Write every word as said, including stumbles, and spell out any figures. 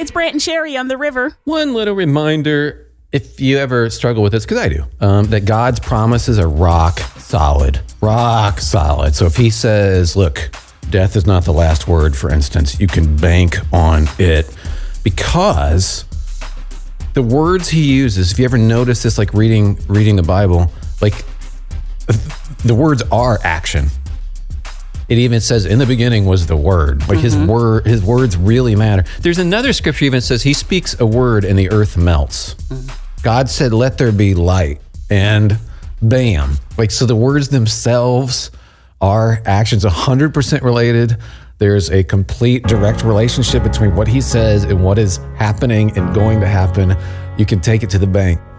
It's Brant and Sherry on the river. One little reminder, if you ever struggle with this, because I do, um, that God's promises are rock solid. Rock solid. So if he says, look, death is not the last word, for instance, you can bank on it, because the words he uses, if you ever notice this, like reading reading the Bible, like the words are action. It even says in the beginning was the word. Like mm-hmm. his word, his words really matter. There's another scripture even says he speaks a word and the earth melts. Mm-hmm. God said, let there be light, and bam. Like, so the words themselves are actions, one hundred percent related. There's a complete direct relationship between what he says and what is happening and going to happen. You can take it to the bank.